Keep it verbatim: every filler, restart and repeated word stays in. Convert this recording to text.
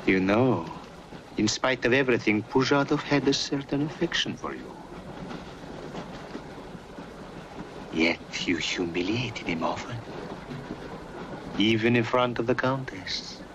You know, in spite of everything, Pujatov had a certain affection for you. Yet you humiliated him often. Even in front of the Countess.